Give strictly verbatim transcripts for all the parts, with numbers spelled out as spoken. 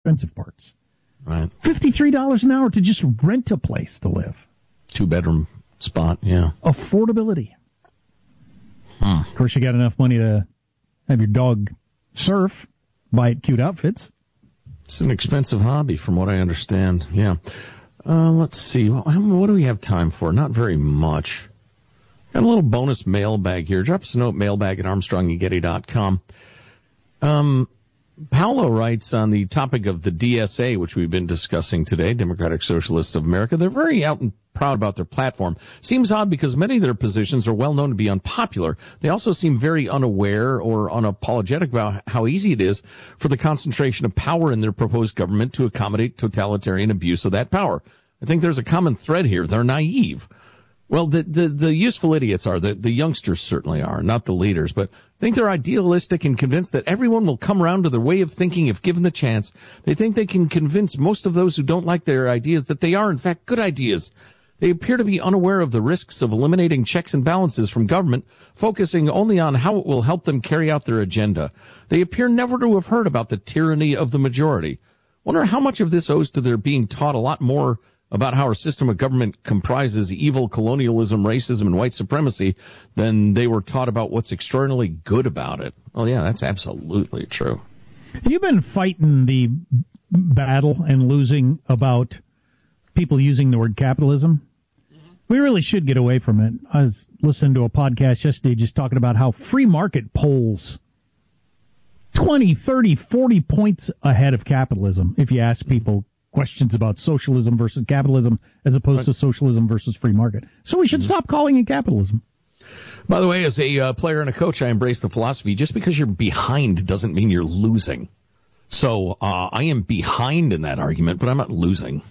expensive parts. Right. fifty-three dollars an hour to just rent a place to live. Two-bedroom spot, yeah. Affordability. Hmm. Of course, you got enough money to have your dog surf, buy it cute outfits. It's an expensive hobby, from what I understand. Yeah. Uh, let's see. Well, what do we have time for? Not very much. Got a little bonus mailbag here. Drop us a note, mailbag at armstrong and getty dot com. Um, Paolo writes on the topic of the D S A, which we've been discussing today, Democratic Socialists of America. They're very out and proud about their platform. Seems odd because many of their positions are well known to be unpopular. They also seem very unaware or unapologetic about how easy it is for the concentration of power in their proposed government to accommodate totalitarian abuse of that power. I think there's a common thread here. They're naive. Well, the, the, the useful idiots are, the, the youngsters certainly are, not the leaders, but I think they're idealistic and convinced that everyone will come around to their way of thinking if given the chance. They think they can convince most of those who don't like their ideas that they are, in fact, good ideas. They appear to be unaware of the risks of eliminating checks and balances from government, focusing only on how it will help them carry out their agenda. They appear never to have heard about the tyranny of the majority. Wonder how much of this owes to their being taught a lot more about how our system of government comprises evil colonialism, racism, and white supremacy than they were taught about what's extraordinarily good about it. Oh, yeah, that's absolutely true. You've been fighting the battle and losing about people using the word capitalism. Mm-hmm. We really should get away from it. I was listening to a podcast yesterday just talking about how free market polls twenty, thirty, forty points ahead of capitalism if you ask people questions about socialism versus capitalism as opposed right. to socialism versus free market. So we should mm-hmm. stop calling it capitalism. By the way, as a uh, player and a coach, I embrace the philosophy, just because you're behind doesn't mean you're losing. So uh, I am behind in that argument, but I'm not losing.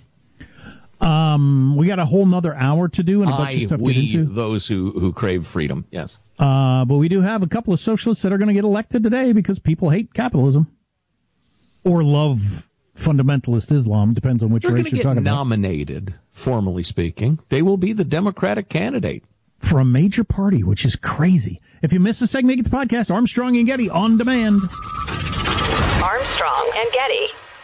Um, we got a whole nother hour to do and a bunch I, of stuff we, to get into. Those who, who crave freedom, yes. Uh, but we do have a couple of socialists that are going to get elected today because people hate capitalism or love fundamentalist Islam, depends on which They're race you're talking about. They're going to get nominated, formally speaking. They will be the Democratic candidate. For a major party, which is crazy. If you miss a segment, get the podcast, Armstrong and Getty, on demand. Armstrong and Getty.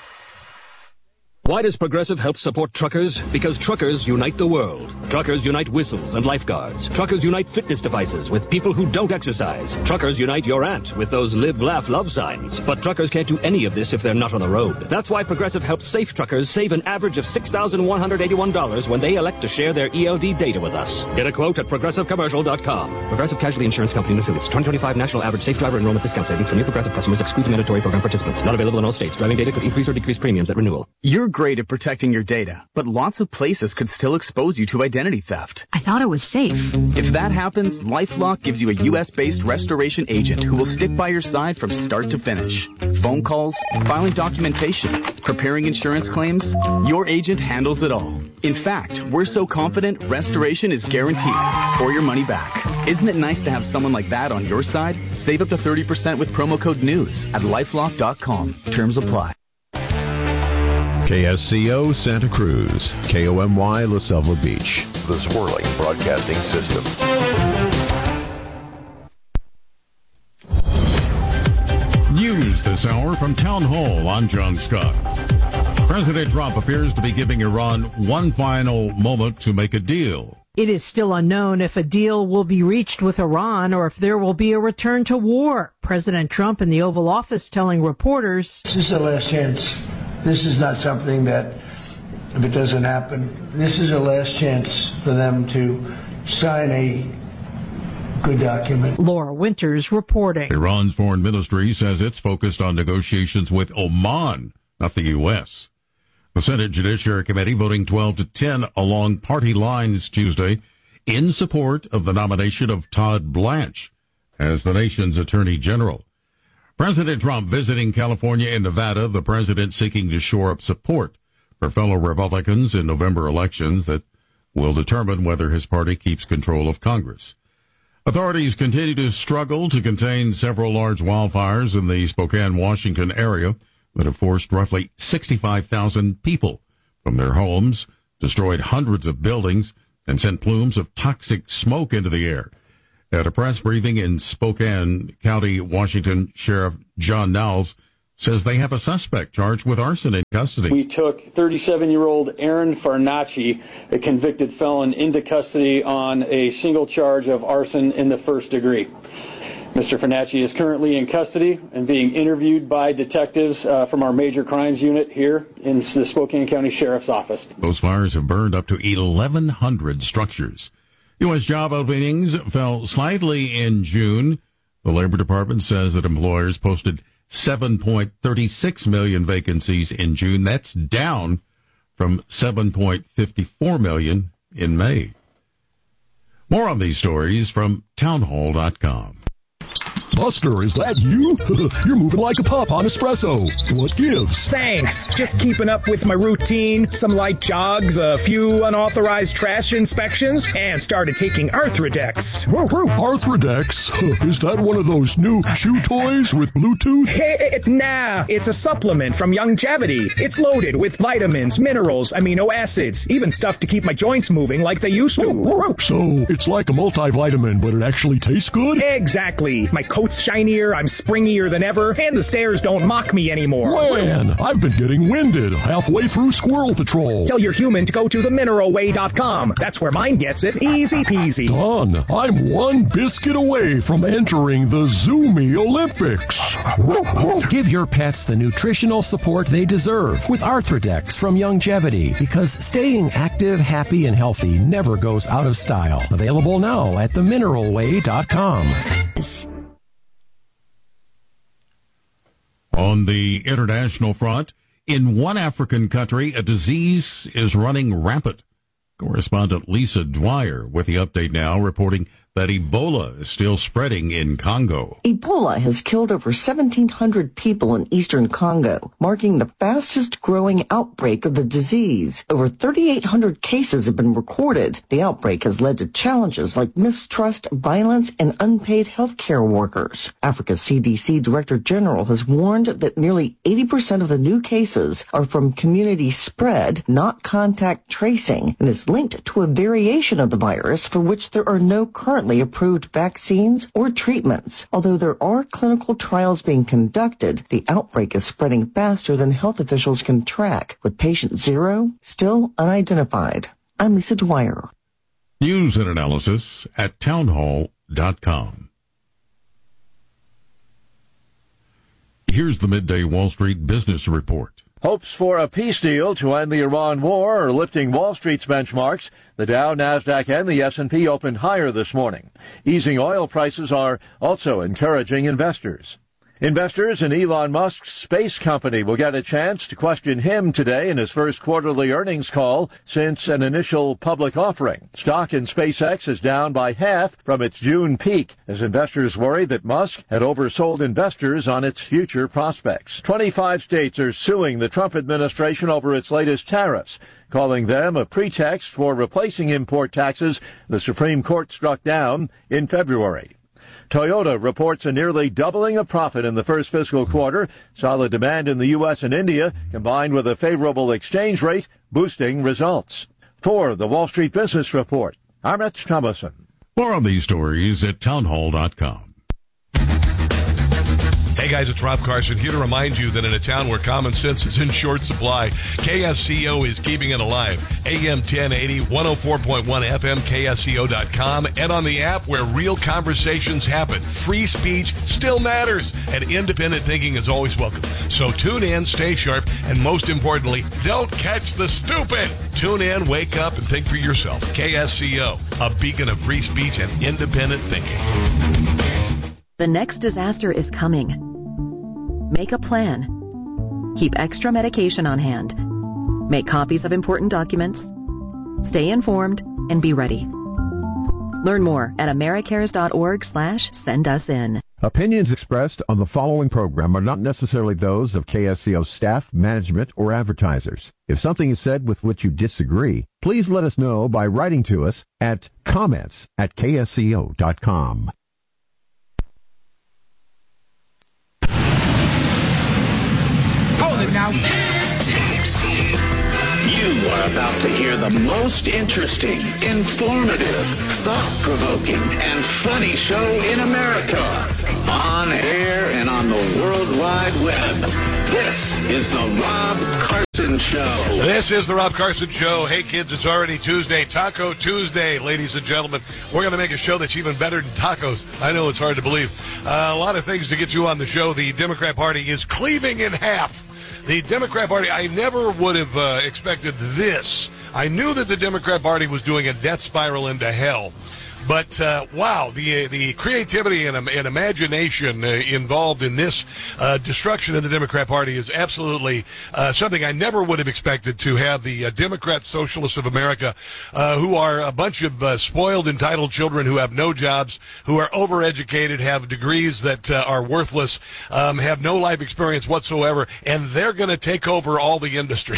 Why does Progressive help support truckers? Because truckers unite the world. Truckers unite whistles and lifeguards. Truckers unite fitness devices with people who don't exercise. Truckers unite your aunt with those live, laugh, love signs. But truckers can't do any of this if they're not on the road. That's why Progressive helps safe truckers save an average of six thousand one hundred eighty-one dollars when they elect to share their E L D data with us. Get a quote at progressive commercial dot com. Progressive Casualty Insurance Company and Affiliates. twenty twenty-five National Average Safe Driver Enrollment Discount Savings for new Progressive customers exclude mandatory program participants. Not available in all states. Driving data could increase or decrease premiums at renewal. You're great at protecting your data, but lots of places could still expose you to identity theft. I thought it was safe. If that happens, LifeLock gives you a U S-based restoration agent who will stick by your side from start to finish. Phone calls, filing documentation, preparing insurance claims, your agent handles it all. In fact, we're so confident restoration is guaranteed or your money back. Isn't it nice to have someone like that on your side? Save up to thirty percent with promo code NEWS at lifelock dot com. Terms apply. K S C O Santa Cruz, K O M Y La Selva Beach, the Swirling Broadcasting System. News this hour from Town Hall. I'm John Scott. President Trump appears to be giving Iran one final moment to make a deal. It is still unknown if a deal will be reached with Iran or if there will be a return to war. President Trump in the Oval Office telling reporters, "This is the last chance. This is not something that, if it doesn't happen, this is the last chance for them to sign a good document." Laura Winters reporting. Iran's foreign ministry says it's focused on negotiations with Oman, not the U S The Senate Judiciary Committee voting twelve to ten along party lines Tuesday in support of the nomination of Todd Blanche as the nation's Attorney General. President Trump visiting California and Nevada, the president seeking to shore up support for fellow Republicans in November elections that will determine whether his party keeps control of Congress. Authorities continue to struggle to contain several large wildfires in the Spokane, Washington area that have forced roughly sixty-five thousand people from their homes, destroyed hundreds of buildings, and sent plumes of toxic smoke into the air. At a press briefing in Spokane County, Washington, Sheriff John Niles says they have a suspect charged with arson in custody. We took thirty-seven-year-old Aaron Farnacci, a convicted felon, into custody on a single charge of arson in the first degree. Mister Farnacci is currently in custody and being interviewed by detectives uh, from our major crimes unit here in the Spokane County Sheriff's Office. Those fires have burned up to eleven hundred structures. U S job openings fell slightly in June. The Labor Department says that employers posted seven point three six million vacancies in June. That's down from seven point five four million in May. More on these stories from townhall dot com. Buster, is that you? You're moving like a pup on espresso. What gives? Thanks. Just keeping up with my routine. Some light jogs, a few unauthorized trash inspections, and started taking Arthrodex. Arthrodex? Is that one of those new chew toys with Bluetooth? Hey, nah, it's a supplement from Youngevity. It's loaded with vitamins, minerals, amino acids, even stuff to keep my joints moving like they used to. So, it's like a multivitamin, but it actually tastes good? Exactly. My coat's shinier, I'm springier than ever, and the stairs don't mock me anymore. Man, I've been getting winded halfway through Squirrel Patrol. Tell your human to go to the mineral way dot com. That's where mine gets it. Easy peasy. Done. I'm one biscuit away from entering the Zoomy Olympics. Give your pets the nutritional support they deserve with Arthrodex from Youngevity, because staying active, happy, and healthy never goes out of style. Available now at the mineral way dot com. On the international front, in one African country, a disease is running rampant. Correspondent Lisa Dwyer with the update now, reporting that Ebola is still spreading in Congo. Ebola has killed over seventeen hundred people in eastern Congo, marking the fastest growing outbreak of the disease. Over thirty-eight hundred cases have been recorded. The outbreak has led to challenges like mistrust, violence, and unpaid health care workers. Africa's C D C Director General has warned that nearly eighty percent of the new cases are from community spread, not contact tracing, and is linked to a variation of the virus for which there are no current approved vaccines or treatments. Although there are clinical trials being conducted, the outbreak is spreading faster than health officials can track, with patient zero still unidentified. I'm Lisa Dwyer. News and analysis at townhall dot com. Here's the midday Wall Street Business Report. Hopes for a peace deal to end the Iran war are lifting Wall Street's benchmarks. The Dow, Nasdaq, and the S and P opened higher this morning. Easing oil prices are also encouraging investors. Investors in Elon Musk's space company will get a chance to question him today in his first quarterly earnings call since an initial public offering. Stock in SpaceX is down by half from its June peak as investors worry that Musk had oversold investors on its future prospects. twenty-five states are suing the Trump administration over its latest tariffs, calling them a pretext for replacing import taxes the Supreme Court struck down in February. Toyota reports a nearly doubling of profit in the first fiscal quarter. Solid demand in the U S and India, combined with a favorable exchange rate, boosting results. For the Wall Street Business Report, I'm Rich Thomason. More on these stories at townhall dot com. Hey guys, it's Rob Carson here to remind you that in a town where common sense is in short supply, K S C O is keeping it alive. A M ten eighty, one oh four point one F M, K S C O dot com, and on the app where real conversations happen. Free speech still matters, and independent thinking is always welcome. So tune in, stay sharp, and most importantly, don't catch the stupid. Tune in, wake up, and think for yourself. K S C O, a beacon of free speech and independent thinking. The next disaster is coming. Make a plan. Keep extra medication on hand. Make copies of important documents. Stay informed and be ready. Learn more at americares.org slash send us in. Opinions expressed on the following program are not necessarily those of K S C O staff, management, or advertisers. If something is said with which you disagree, please let us know by writing to us at comments at K S C O dot com. Hold it now. You are about to hear the most interesting, informative, thought-provoking, and funny show in America. On air and on the World Wide Web. This is the Rob Carson Show. This is the Rob Carson Show. Hey, kids, it's already Tuesday. Taco Tuesday, ladies and gentlemen. We're going to make a show that's even better than tacos. I know it's hard to believe. Uh, a lot of things to get you on the show. The Democrat Party is cleaving in half. The Democrat Party, I never would have uh, expected this. I knew that the Democrat Party was doing a death spiral into hell. But, uh, wow, the the creativity and, and imagination uh, involved in this uh, destruction of the Democrat Party is absolutely uh, something I never would have expected to have the uh, Democrat Socialists of America, uh, who are a bunch of uh, spoiled, entitled children who have no jobs, who are overeducated, have degrees that uh, are worthless, um, have no life experience whatsoever, and they're going to take over all the industry.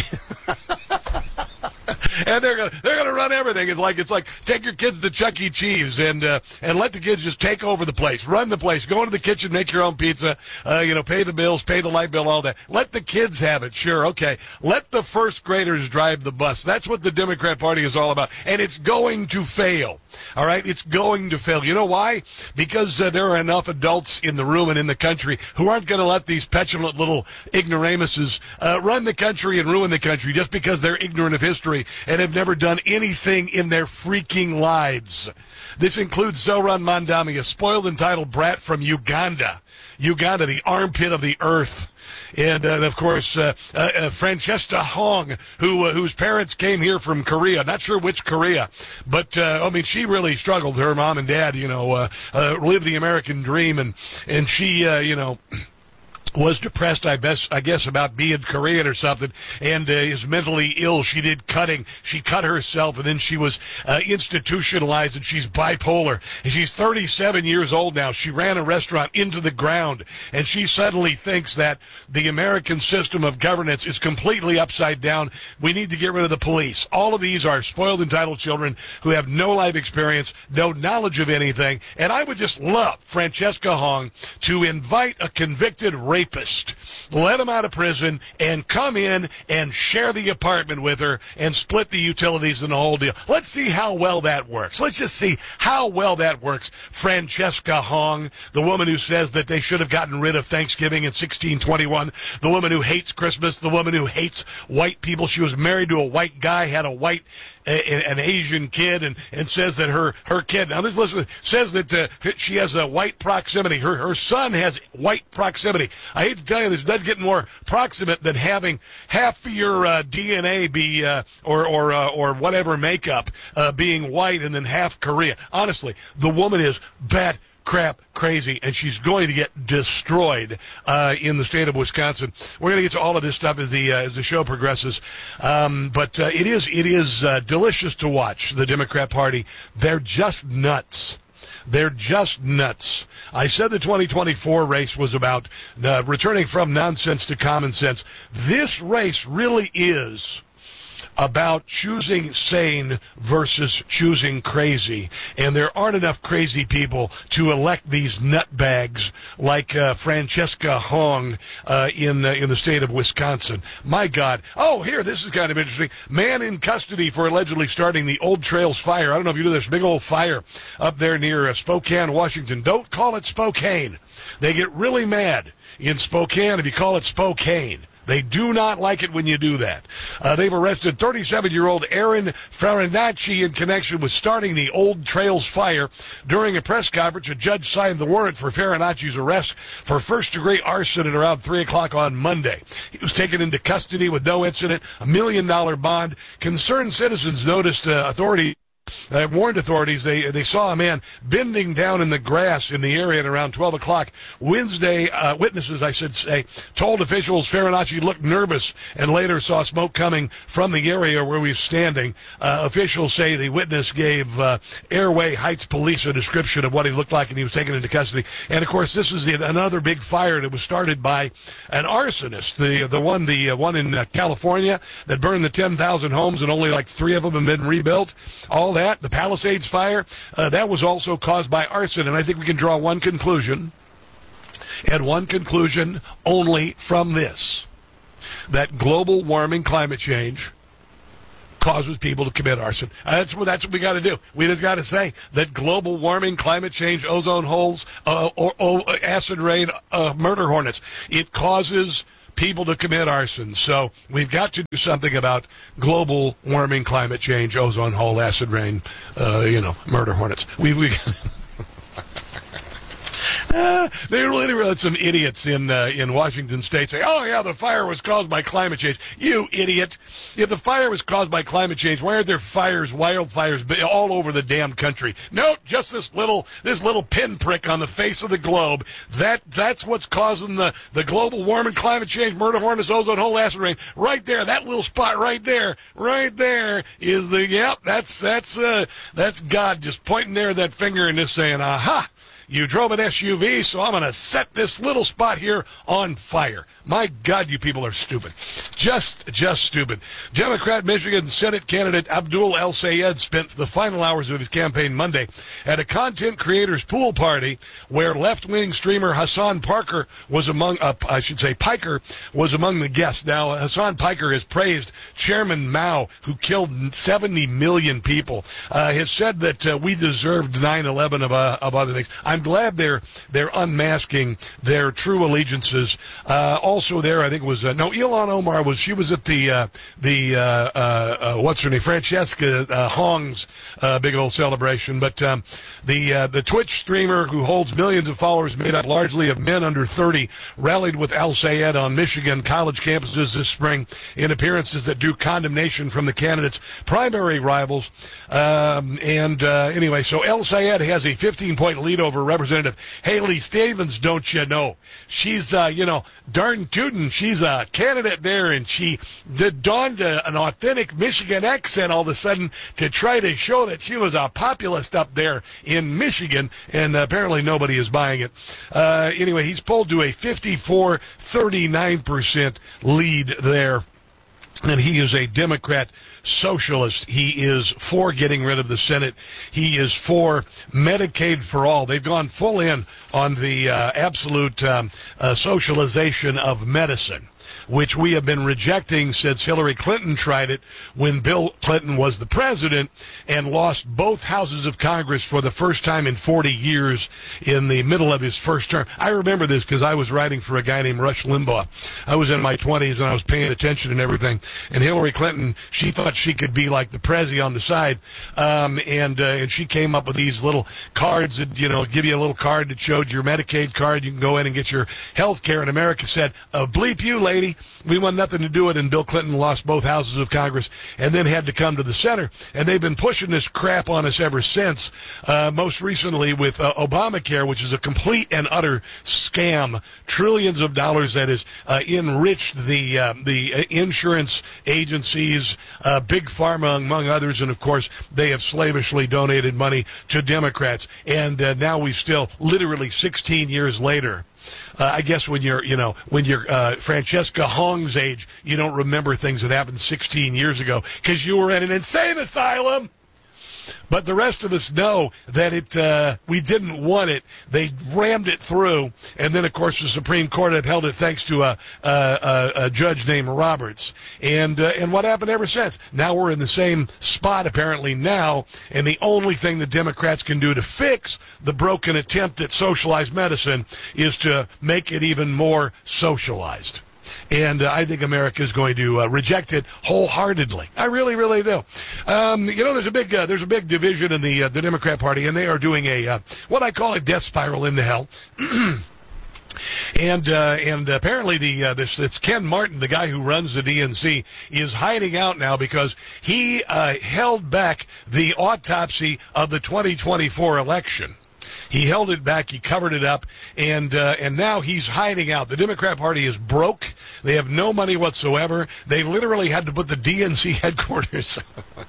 And they're gonna they're gonna run everything. It's like it's like take your kids to Chuck E. Cheese and uh, and let the kids just take over the place, run the place, go into the kitchen, make your own pizza, uh, you know, pay the bills, pay the light bill, all that. Let the kids have it. Sure, okay. Let the first graders drive the bus. That's what the Democrat Party is all about, and it's going to fail. All right, it's going to fail. You know why? Because uh, there are enough adults in the room and in the country who aren't going to let these petulant little ignoramuses uh, run the country and ruin the country just because they're ignorant of history and have never done anything in their freaking lives. This includes Zoran Mandami, a spoiled, entitled brat from Uganda. Uganda, the armpit of the earth. And, uh, of course, uh, uh, uh, Francesca Hong, who uh, whose parents came here from Korea. Not sure which Korea, but, uh, I mean, she really struggled. Her mom and dad, you know, uh, uh, lived the American dream, and, and she, uh, you know... was depressed, I guess, I guess, about being Korean or something, and uh, is mentally ill. She did cutting. She cut herself, and then she was uh, institutionalized, and she's bipolar. And she's thirty-seven years old now. She ran a restaurant into the ground, and she suddenly thinks that the American system of governance is completely upside down. We need to get rid of the police. All of these are spoiled, entitled children who have no life experience, no knowledge of anything, and I would just love Francesca Hong to invite a convicted rapist Rapist. Let him out of prison and come in and share the apartment with her and split the utilities and the whole deal. Let's see how well that works. Let's just see how well that works. Francesca Hong, the woman who says that they should have gotten rid of Thanksgiving in sixteen twenty-one, the woman who hates Christmas, the woman who hates white people. She was married to a white guy, had a white an Asian kid, and, and says that her, her kid, now this listen, says that uh, she has a white proximity. Her, her son has white proximity. I hate to tell you, this doesn't get more proximate than having half of your uh, D N A be, uh, or, or, uh, or whatever makeup, uh, being white and then half Korea. Honestly, the woman is bat crap crazy, and she's going to get destroyed uh, in the state of Wisconsin. We're going to get to all of this stuff as the uh, as the show progresses, um, but uh, it is it is uh, delicious to watch the Democrat Party. They're just nuts. They're just nuts. I said the twenty twenty-four race was about uh, returning from nonsense to common sense. This race really is about choosing sane versus choosing crazy. And there aren't enough crazy people to elect these nutbags like uh, Francesca Hong uh, in, uh, in the state of Wisconsin. My God. Oh, here, this is kind of interesting. Man in custody for allegedly starting the Old Trails fire. I don't know if you know this big old fire up there near uh, Spokane, Washington. Don't call it Spokane. They get really mad in Spokane if you call it Spokane. They do not like it when you do that. Uh, they've arrested thirty-seven-year-old Aaron Farinacci in connection with starting the Old Trails fire. During a press conference, a judge signed the warrant for Farinacci's arrest for first-degree arson at around three o'clock on Monday. He was taken into custody with no incident, a million-dollar bond. Concerned citizens noticed uh, authorities Uh, warned authorities they they saw a man bending down in the grass in the area at around twelve o'clock. Wednesday, uh, witnesses, I should say, told officials Farinacci looked nervous and later saw smoke coming from the area where he was standing. Uh, officials say the witness gave uh, Airway Heights police a description of what he looked like, and he was taken into custody. And, of course, this is the, another big fire that was started by an arsonist, the the one the uh, one in uh, California that burned the ten thousand homes, and only like three of them have been rebuilt. All that, the Palisades fire, uh, that was also caused by arson. And I think we can draw one conclusion, and one conclusion only from this, that global warming, climate change, causes people to commit arson. Uh, that's what that's what we got to do. We just got to say that global warming, climate change, ozone holes, uh, or, or acid rain, uh, murder hornets, it causes people to commit arson. So we've got to do something about global warming, climate change, ozone hole, acid rain, uh, you know, murder hornets. We we. Uh, they really had some idiots in uh, in Washington State say, "Oh yeah, the fire was caused by climate change." You idiot! If the fire was caused by climate change, why are there fires, wildfires, all over the damn country? No, just this little this little pinprick on the face of the globe. That that's what's causing the the global warming, climate change, murder hornets, ozone hole, acid rain. Right there, that little spot right there, right there is the yep. That's that's uh, that's God just pointing there that finger and just saying, "Aha! You drove an S U V, so I'm going to set this little spot here on fire." My God, you people are stupid. Just, just stupid. Democrat Michigan Senate candidate Abdul El-Sayed spent the final hours of his campaign Monday at a content creators pool party where left-wing streamer Hassan Parker was among, uh, I should say Piker, was among the guests. Now, Hassan Piker has praised Chairman Mao, who killed seventy million people, uh, has said that uh, we deserved nine eleven of, uh, of other things. I'm glad they're they're unmasking their true allegiances. Uh, also there, I think it was uh, no Ilhan Omar was she was at the uh, the uh, uh, uh, what's her name Francesca uh, Hong's uh, big old celebration. But um, the uh, the Twitch streamer who holds millions of followers, made up largely of men under thirty, rallied with El-Sayed on Michigan college campuses this spring in appearances that drew condemnation from the candidates' primary rivals. Um, and uh, anyway, so El-Sayed has a fifteen point lead over Representative Haley Stevens, don't you know? She's, uh, you know, darn tootin'. She's a candidate there, and she did, donned a, an authentic Michigan accent all of a sudden to try to show that she was a populist up there in Michigan, and uh, apparently nobody is buying it. Uh, anyway, he's pulled to a fifty-four thirty-nine percent lead there. And he is a Democrat socialist. He is for getting rid of the Senate. He is for Medicaid for all. They've gone full in on the uh, absolute um, uh, socialization of medicine, which we have been rejecting since Hillary Clinton tried it when Bill Clinton was the president and lost both houses of Congress for the first time in forty years in the middle of his first term. I remember this because I was writing for a guy named Rush Limbaugh. I was in my twenties and I was paying attention and everything. And Hillary Clinton, she thought she could be like the prezi on the side. Um, and, uh, and she came up with these little cards that, you know, give you a little card that showed your Medicaid card. You can go in and get your health care. And America said, uh, bleep you, lady. We want nothing to do with it, and Bill Clinton lost both houses of Congress and then had to come to the center. And they've been pushing this crap on us ever since, uh, most recently with uh, Obamacare, which is a complete and utter scam. Trillions of dollars that has uh, enriched the uh, the insurance agencies, uh, Big Pharma, among others, and, of course, they have slavishly donated money to Democrats. And uh, now we still, literally sixteen years later, Uh, I guess when you're, you know, when you're uh, Francesca Hong's age, you don't remember things that happened sixteen years ago because you were in an insane asylum. But the rest of us know that it uh, we didn't want it. They rammed it through, and then, of course, the Supreme Court upheld it thanks to a, a, a judge named Roberts. And uh, and what happened ever since? Now we're in the same spot, apparently, now, and the only thing the Democrats can do to fix the broken attempt at socialized medicine is to make it even more socialized. And uh, I think America is going to uh, reject it wholeheartedly. I really, really do. Um, you know, there's a big, uh, there's a big division in the uh, the Democrat Party, and they are doing a uh, what I call a death spiral into hell. And uh, and apparently the uh, this it's Ken Martin, the guy who runs the D N C, is hiding out now because he uh, held back the autopsy of the twenty twenty-four election. He held it back. He covered it up, and uh, and now he's hiding out. The Democrat Party is broke. They have no money whatsoever. They literally had to put the D N C headquarters.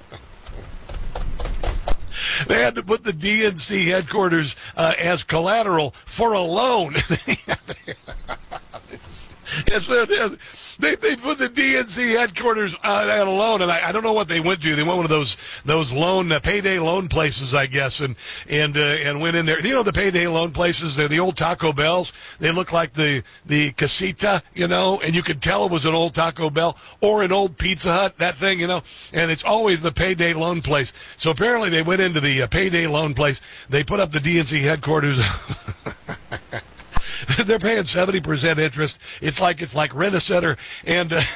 They had to put the D N C headquarters uh, as collateral for a loan. Yes, they they put the D N C headquarters out, out alone, and I, I don't know what they went to. They went one of those those loan uh, payday loan places, I guess, and and uh, and went in there. You know the payday loan places? They're the old Taco Bells. They look like the the casita, you know, and you could tell it was an old Taco Bell or an old Pizza Hut. That thing, you know, and it's always the payday loan place. So apparently they went into the uh, payday loan place. They put up the D N C headquarters. They're paying seventy percent interest. It's like it's like Rent-A-Center, and uh,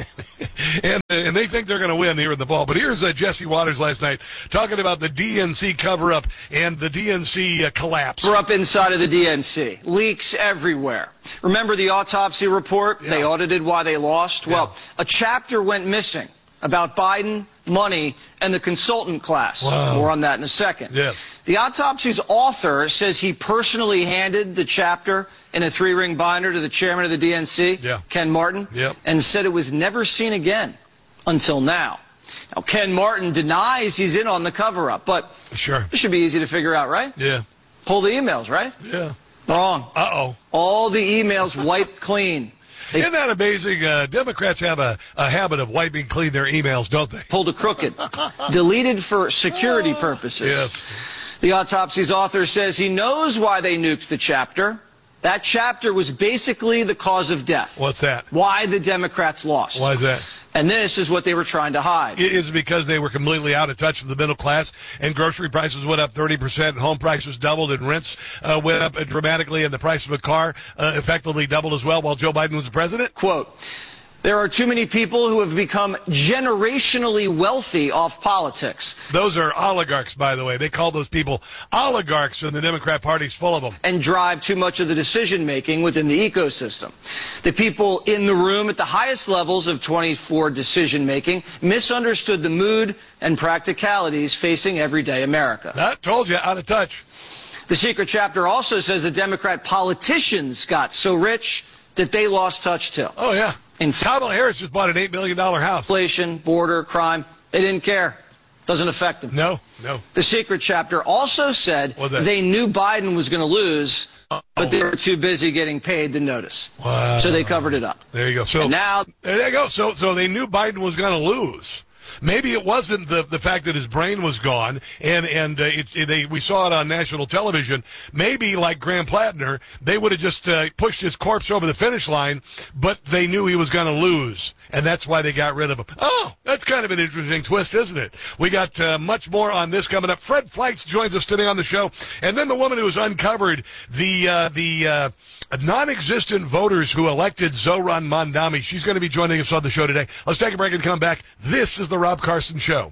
and and they think they're going to win here in the ball. But here's uh, Jesse Waters last night talking about the D N C cover-up and the D N C uh, collapse. We're up inside of the D N C. Leaks everywhere. Remember the autopsy report? Yeah. They audited why they lost? Yeah. Well, a chapter went missing about Biden, money, and the consultant class. Wow. More on that in a second. Yes. The autopsy's author says he personally handed the chapter in a three-ring binder to the chairman of the D N C, yeah. Ken Martin, yep. and said it was never seen again until now. Now, Ken Martin denies he's in on the cover-up, but sure. This should be easy to figure out, right? Yeah. Pull the emails, right? Yeah. Wrong. Uh-oh. All the emails wiped clean. They Isn't that amazing? Uh, Democrats have a, a habit of wiping clean their emails, don't they? Pulled a crooked. Deleted for security purposes. Yes. The autopsy's author says he knows why they nuked the chapter. That chapter was basically the cause of death. What's that? Why the Democrats lost. Why is that? And this is what they were trying to hide. It is because they were completely out of touch with the middle class, and grocery prices went up thirty percent, and home prices doubled, and rents uh, went up dramatically, and the price of a car uh, effectively doubled as well while Joe Biden was the president? Quote, there are too many people who have become generationally wealthy off politics. Those are oligarchs, by the way. They call those people oligarchs, and the Democrat Party's full of them. And drive too much of the decision-making within the ecosystem. The people in the room at the highest levels of twenty-four decision-making misunderstood the mood and practicalities facing everyday America. I told you, out of touch. The secret chapter also says the Democrat politicians got so rich that they lost touch too. Oh, yeah. In Kamala Harris just bought an eight million dollars house. Inflation, border, crime, they didn't care. Doesn't affect them. No, no. The secret chapter also said they knew Biden was going to lose, but oh. they were too busy getting paid to notice. Wow. So they covered it up. There you go. So and now there you go. So so they knew Biden was going to lose. Maybe it wasn't the the fact that his brain was gone, and and uh, it, it, they we saw it on national television. Maybe like Graham Plattner, they would have just uh, pushed his corpse over the finish line, but they knew he was going to lose, and that's why they got rid of him. Oh, that's kind of an interesting twist, isn't it? We got uh, much more on this coming up. Fred Fleitz joins us today on the show, and then the woman who has uncovered the uh, the uh, non-existent voters who elected Zohran Mamdani. She's going to be joining us on the show today. Let's take a break and come back. This is the Rob Carson Show.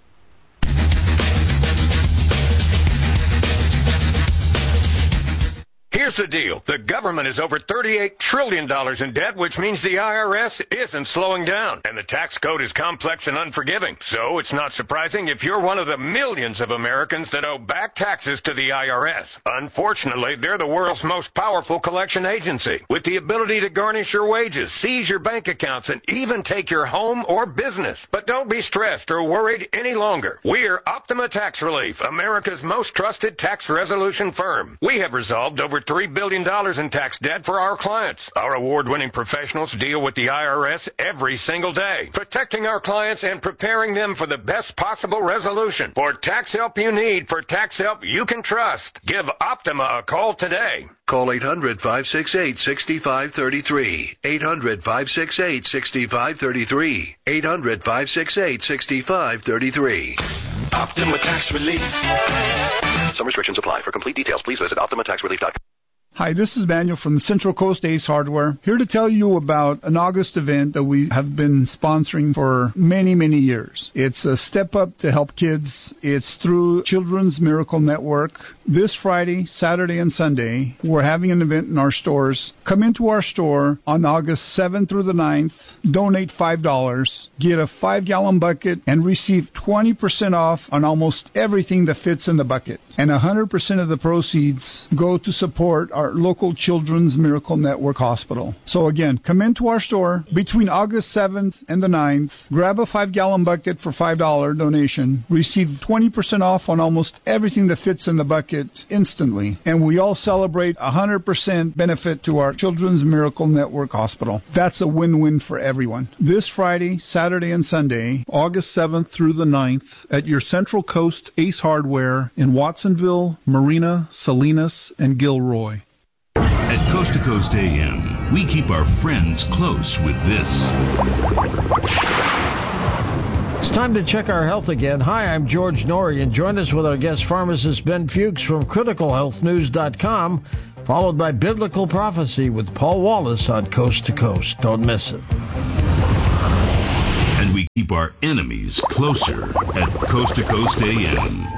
Here's the deal. The government is over thirty-eight trillion dollars in debt, which means the I R S isn't slowing down. And the tax code is complex and unforgiving. So it's not surprising if you're one of the millions of Americans that owe back taxes to the I R S. Unfortunately, they're the world's most powerful collection agency, with the ability to garnish your wages, seize your bank accounts, and even take your home or business. But don't be stressed or worried any longer. We're Optima Tax Relief, America's most trusted tax resolution firm. We have resolved over three billion dollars in tax debt for our clients. Our award-winning professionals deal with the I R S every single day, protecting our clients and preparing them for the best possible resolution. For tax help you need, for tax help you can trust, give Optima a call today. Call eight hundred, five six eight, six five three three. eight hundred, five six eight, six five three three. eight hundred, five six eight, six five three three. Optima Tax Relief. Some restrictions apply. For complete details, please visit optima tax relief dot com. Hi, this is Manuel from Central Coast Ace Hardware, here to tell you about an August event that we have been sponsoring for many, many years. It's a step up to help kids. It's through Children's Miracle Network. This Friday, Saturday, and Sunday, we're having an event in our stores. Come into our store on August seventh through the ninth, donate five dollars, get a five-gallon bucket, and receive twenty percent off on almost everything that fits in the bucket. And one hundred percent of the proceeds go to support our our local Children's Miracle Network hospital. So again, come into our store between August seventh and the ninth, grab a five-gallon bucket for five dollars donation, receive twenty percent off on almost everything that fits in the bucket instantly, and we all celebrate one hundred percent benefit to our Children's Miracle Network hospital. That's a win-win for everyone. This Friday, Saturday, and Sunday, August seventh through the ninth, at your Central Coast Ace Hardware in Watsonville, Marina, Salinas, and Gilroy. At Coast to Coast A M, we keep our friends close with this. It's time to check our health again. Hi, I'm George Norrie, and join us with our guest pharmacist Ben Fuchs from critical health news dot com, followed by Biblical Prophecy with Paul Wallace on Coast to Coast. Don't miss it. And we keep our enemies closer at Coast to Coast A M.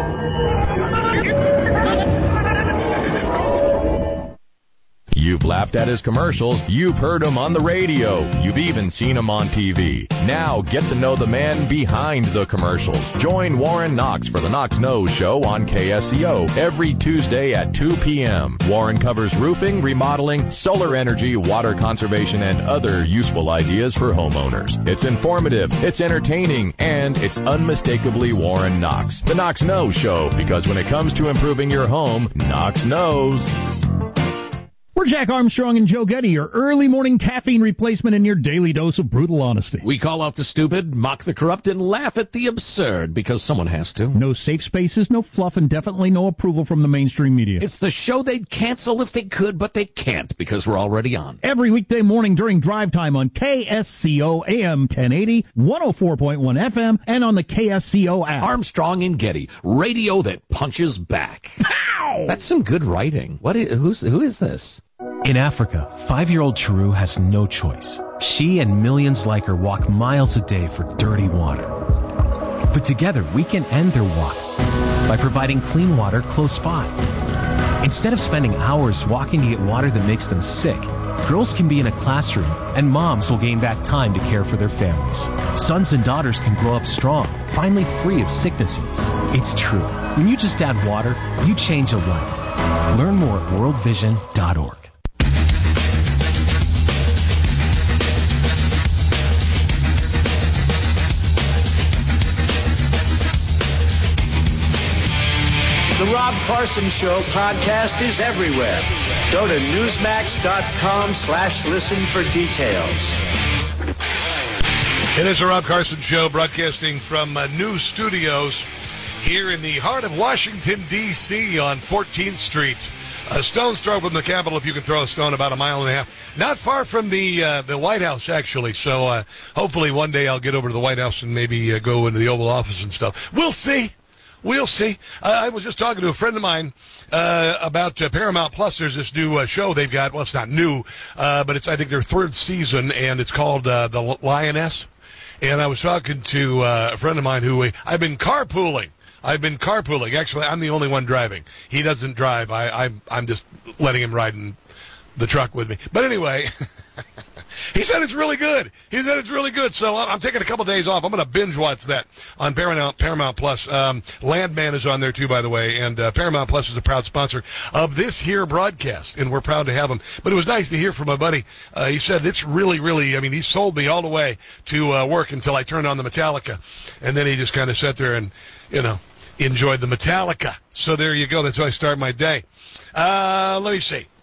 You've laughed at his commercials. You've heard him on the radio. You've even seen him on T V. Now get to know the man behind the commercials. Join Warren Knox for the Knox Knows Show on K S C O every Tuesday at two p.m. Warren covers roofing, remodeling, solar energy, water conservation, and other useful ideas for homeowners. It's informative, it's entertaining, and it's unmistakably Warren Knox. The Knox Knows Show, because when it comes to improving your home, Knox knows. We're Jack Armstrong and Joe Getty, your early morning caffeine replacement and your daily dose of brutal honesty. We call out the stupid, mock the corrupt, and laugh at the absurd, because someone has to. No safe spaces, no fluff, and definitely no approval from the mainstream media. It's the show they'd cancel if they could, but they can't, because we're already on. Every weekday morning during drive time on K S C O A M ten eighty, one oh four point one F M, and on the K S C O app. Armstrong and Getty, radio that punches back. Pow! That's some good writing. What is, who's, who is this? In Africa, five-year-old Chiru has no choice. She and millions like her walk miles a day for dirty water. But together, we can end their walk by providing clean water close by. Instead of spending hours walking to get water that makes them sick, girls can be in a classroom, and moms will gain back time to care for their families. Sons and daughters can grow up strong, finally free of sicknesses. It's true. When you just add water, you change a life. Learn more at world vision dot org. The Rob Carson Show podcast is everywhere. Go to newsmax.com slash listen for details. It is the Rob Carson Show, broadcasting from uh, new studios here in the heart of Washington, D C on fourteenth Street. A stone's throw from the Capitol, if you can throw a stone, about a mile and a half. Not far from the uh, the White House, actually. So uh, hopefully one day I'll get over to the White House and maybe uh, go into the Oval Office and stuff. We'll see. We'll see. Uh, I was just talking to a friend of mine uh, about uh, Paramount Plus. There's this new uh, show they've got. Well, it's not new, uh, but it's I think their third season, and it's called uh, The Lioness. And I was talking to uh, a friend of mine who uh, I've been carpooling. I've been carpooling. Actually, I'm the only one driving. He doesn't drive. I, I'm, I'm just letting him ride in the truck with me. But anyway, he said it's really good. He said it's really good. So I'm, I'm taking a couple days off. I'm going to binge watch that on Paramount, Paramount Plus. Um, Landman is on there too, by the way, and uh, Paramount Plus is a proud sponsor of this here broadcast, and we're proud to have them. But it was nice to hear from my buddy. Uh, he said it's really, really. I mean, he sold me all the way to uh, work until I turned on the Metallica, and then he just kind of sat there and, you know, enjoyed the Metallica. So there you go. That's how I start my day. Uh, let me see.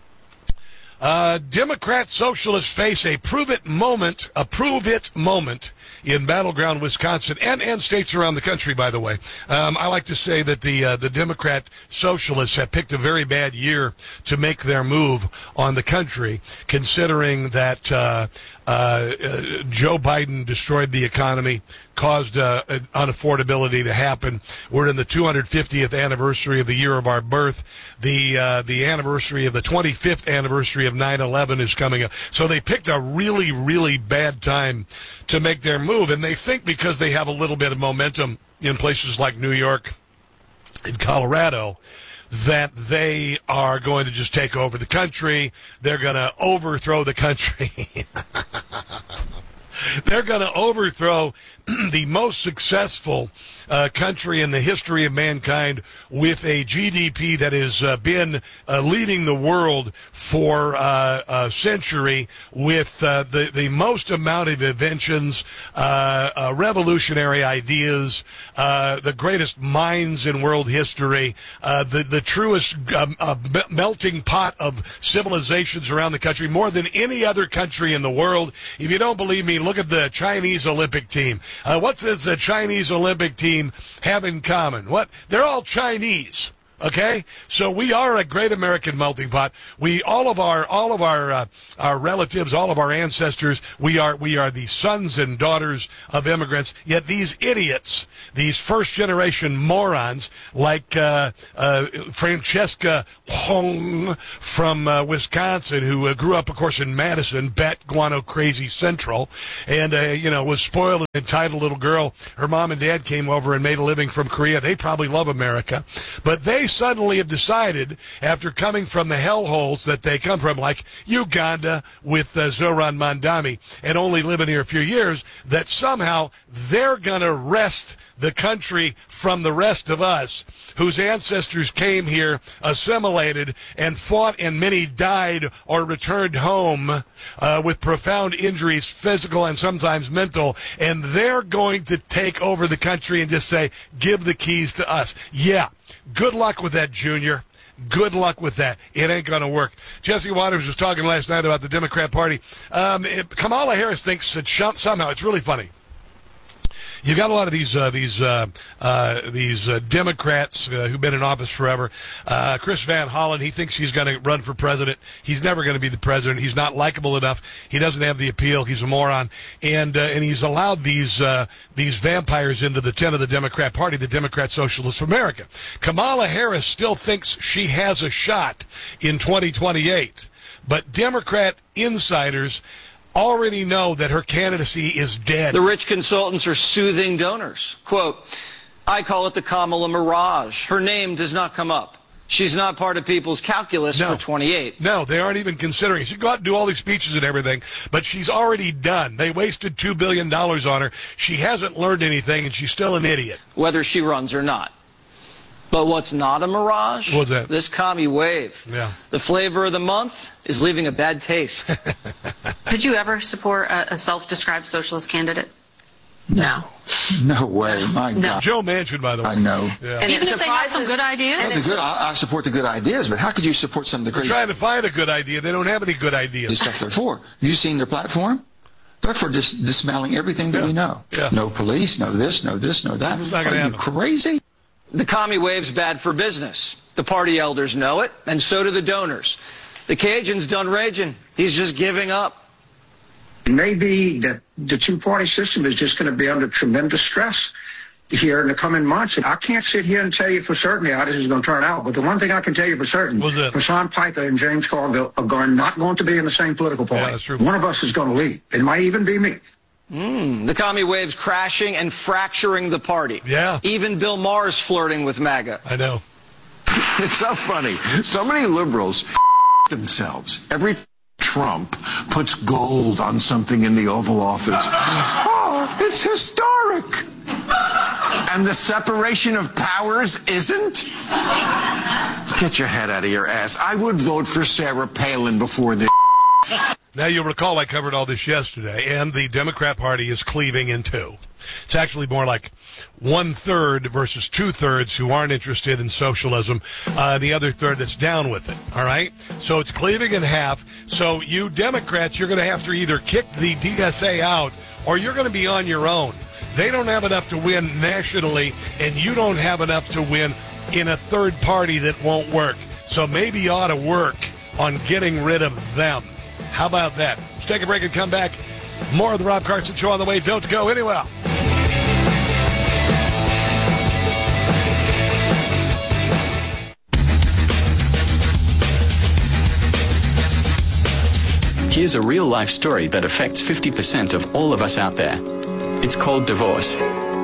Uh, Democrat socialists face a prove it moment, a prove it moment in battleground Wisconsin and, and states around the country, by the way. Um, I like to say that the uh, the Democrat socialists have picked a very bad year to make their move on the country, considering that uh, uh, uh, Joe Biden destroyed the economy, caused uh, unaffordability to happen. We're in the two hundred fiftieth anniversary of the year of our birth. The uh, the anniversary of the twenty-fifth anniversary of nine eleven is coming up. So they picked a really, really bad time to make their move, and they think because they have a little bit of momentum in places like New York and Colorado that they are going to just take over the country. They're going to overthrow the country. They're going to overthrow the most successful uh, country in the history of mankind with a G D P that has uh, been uh, leading the world for uh, a century, with uh, the, the most amount of inventions, uh, uh, revolutionary ideas, uh, the greatest minds in world history, uh, the, the truest um, uh, melting pot of civilizations around the country, more than any other country in the world. If you don't believe me, look at the Chinese Olympic team. Uh, what does the Chinese Olympic team have in common? What? They're all Chinese. Okay, so we are a great American melting pot. We all of our all of our uh, our relatives, all of our ancestors, we are we are the sons and daughters of immigrants. Yet these idiots, these first generation morons like uh, uh, Francesca Hong from uh, Wisconsin, who uh, grew up, of course, in Madison, Bat Guano Crazy Central, and uh, you know was spoiled and entitled little girl. Her mom and dad came over and made a living from Korea. They probably love America, but they suddenly have decided, after coming from the hellholes that they come from, like Uganda with uh, Zoran Mandami, and only living here a few years, that somehow they're going to wrest the country from the rest of us, whose ancestors came here, assimilated, and fought, and many died or returned home uh, with profound injuries, physical and sometimes mental, and they're going to take over the country and just say, give the keys to us. Yeah, good luck with that, Junior. Good luck with that. It ain't going to work. Jesse Waters was talking last night about the Democrat Party. Um, it, Kamala Harris thinks that somehow, it's really funny, you've got a lot of these uh, these uh, uh, these uh, Democrats uh, who've been in office forever. Uh, Chris Van Hollen, he thinks he's going to run for president. He's never going to be the president. He's not likable enough. He doesn't have the appeal. He's a moron, and uh, and he's allowed these uh, these vampires into the tent of the Democrat Party, the Democrat Socialists of America. Kamala Harris still thinks she has a shot in twenty twenty-eight, but Democrat insiders already know that her candidacy is dead. The rich consultants are soothing donors. Quote, I call it the Kamala Mirage. Her name does not come up. She's not part of people's calculus no. for twenty-eight. No, they aren't even considering. She go out and do all these speeches and everything, but she's already done. They wasted two billion dollars on her. She hasn't learned anything, and she's still an idiot. Whether she runs or not. But what's not a mirage? What's that? This commie wave. Yeah. The flavor of the month is leaving a bad taste. Could you ever support a, a self-described socialist candidate? No. No way. My no. God. Joe Manchin, by the way. I know. Yeah. And even if they have some good ideas? No, the good, I, I support the good ideas, but how could you support some of the crazy... They're trying to find a good idea. They don't have any good ideas. The stuff they're for. Have you seen their platform? They're for dis- dismantling everything that yeah. we know. Yeah. No police, no this, no this, no that. It's not Are gonna you happen. crazy? The commie wave's bad for business. The party elders know it, and so do the donors. The Cajun's done raging. He's just giving up. Maybe that the two-party system is just going to be under tremendous stress here in the coming months. I can't sit here and tell you for certain how this is going to turn out, but the one thing I can tell you for certain, Hassan Piker and James Carville are going, not going to be in the same political party. Yeah, that's true. One of us is going to leave. It might even be me. Mm, the commie wave's crashing and fracturing the party. Yeah. Even Bill Maher's flirting with MAGA. I know. It's so funny. So many liberals themselves. Every Trump puts gold on something in the Oval Office. Oh, it's historic. And the separation of powers isn't? Get your head out of your ass. I would vote for Sarah Palin before this. Now, you'll recall I covered all this yesterday, and the Democrat Party is cleaving in two. It's actually more like one-third versus two-thirds who aren't interested in socialism, uh, the other third that's down with it, all right? So it's cleaving in half. So you Democrats, you're going to have to either kick the D S A out or you're going to be on your own. They don't have enough to win nationally, and you don't have enough to win in a third party that won't work. So maybe you ought to work on getting rid of them. How about that? Let's take a break and come back. More of the Rob Carson Show on the way. Don't go anywhere. Here's a real-life story that affects fifty percent of all of us out there. It's called divorce.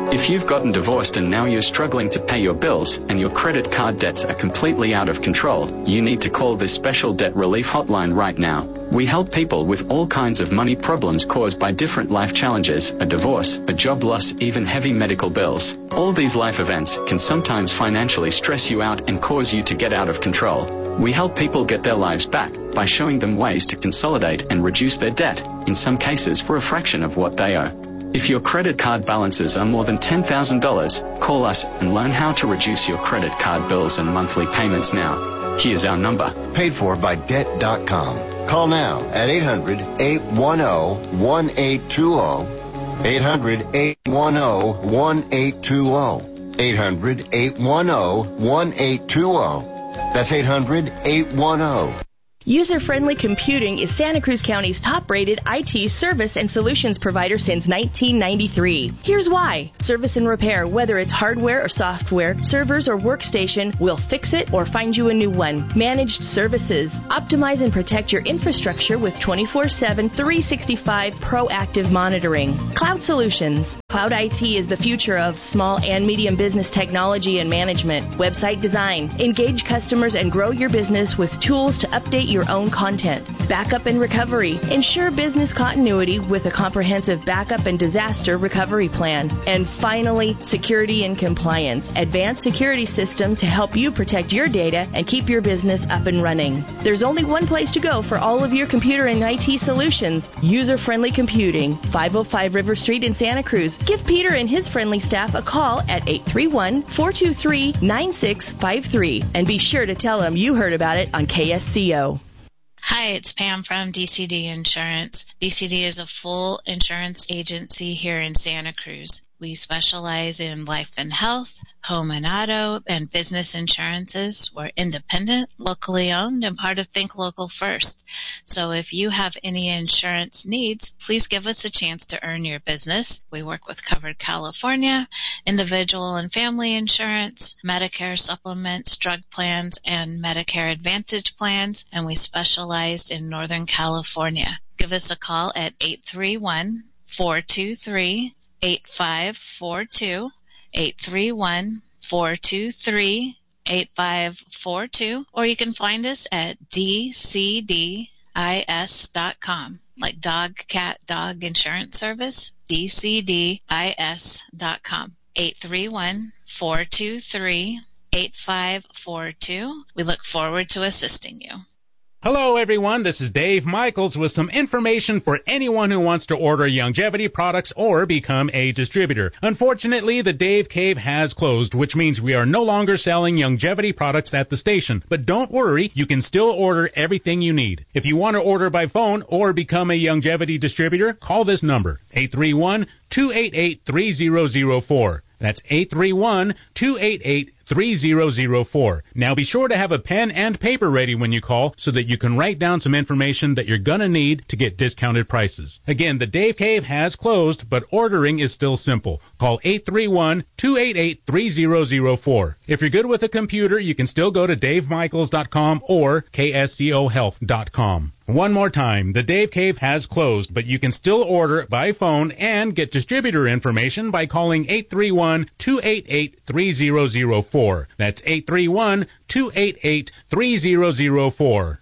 If you've gotten divorced and now you're struggling to pay your bills and your credit card debts are completely out of control, you need to call this special debt relief hotline right now. We help people with all kinds of money problems caused by different life challenges, a divorce, a job loss, even heavy medical bills. All these life events can sometimes financially stress you out and cause you to get out of control. We help people get their lives back by showing them ways to consolidate and reduce their debt, in some cases for a fraction of what they owe. If your credit card balances are more than ten thousand dollars, call us and learn how to reduce your credit card bills and monthly payments now. Here's our number. Paid for by debt dot com. Call now at eight hundred, eight one zero, one eight two zero. eight hundred, eight one zero, one eight two zero. eight hundred, eight one zero, one eight two zero. That's eight hundred, eight one zero. User-Friendly Computing is Santa Cruz County's top-rated I T service and solutions provider since nineteen ninety-three. Here's why. Service and repair, whether it's hardware or software, servers or workstation, we'll fix it or find you a new one. Managed services. Optimize and protect your infrastructure with twenty-four seven, three sixty-five proactive monitoring. Cloud Solutions. Cloud I T is the future of small and medium business technology and management. Website design. Engage customers and grow your business with tools to update your own content. Backup and recovery. Ensure business continuity with a comprehensive backup and disaster recovery plan. And finally, security and compliance. Advanced security system to help you protect your data and keep your business up and running. There's only one place to go for all of your computer and I T solutions. User-Friendly Computing, five oh five River Street in Santa Cruz. Give Peter and his friendly staff a call at eight three one, four two three, nine six five three. And be sure to tell them you heard about it on K S C O. Hi, it's Pam from D C D Insurance. D C D is a full insurance agency here in Santa Cruz. We specialize in life and health, home and auto, and business insurances. We're independent, locally owned, and part of Think Local First. So if you have any insurance needs, please give us a chance to earn your business. We work with Covered California, individual and family insurance, Medicare supplements, drug plans, and Medicare Advantage plans, and we specialize in Northern California. Give us a call at eight three one, four two three, eight five four two, eight three one, four two three, eight five four two, or you can find us at D C D I S dot com, like dog, cat, dog insurance service, D C D I S dot com, eight three one, four two three, eight five four two. We look forward to assisting you. Hello, everyone. This is Dave Michaels with some information for anyone who wants to order Youngevity products or become a distributor. Unfortunately, the Dave Cave has closed, which means we are no longer selling Youngevity products at the station. But don't worry, you can still order everything you need. If you want to order by phone or become a Youngevity distributor, call this number, eight three one, two eight eight, three zero zero four. That's eight three one, two eight eight, three zero zero four. Now be sure to have a pen and paper ready when you call so that you can write down some information that you're going to need to get discounted prices. Again, the Dave Cave has closed, but ordering is still simple. Call eight three one, two eight eight, three zero zero four. If you're good with a computer, you can still go to dave michaels dot com or k s c o health dot com. One more time, the Dave Cave has closed, but you can still order by phone and get distributor information by calling eight three one, two eight eight, three zero zero four. That's eight three one, two eight eight, three zero zero four.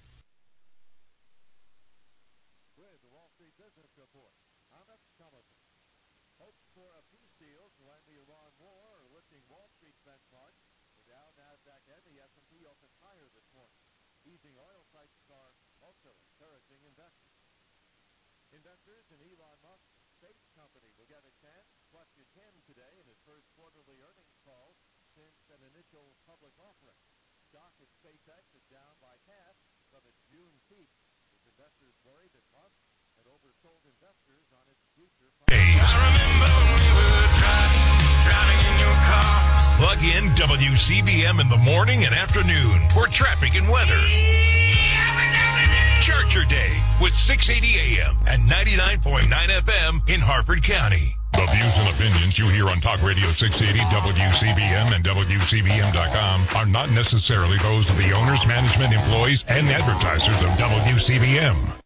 Investors in Elon Musk's space company will get a chance to question him today in his first quarterly earnings call since an initial public offering. Stock at SpaceX is down by half from its June peak, as investors worry that Musk had oversold investors on its future. I remember when we were driving, driving in your car. Plug in W C B M in the morning and afternoon for traffic and weather. Start your day with six eighty A M and ninety-nine point nine F M in Harford County. The views and opinions you hear on Talk Radio six eighty, W C B M, and W C B M dot com are not necessarily those of the owners, management, employees, and advertisers of W C B M.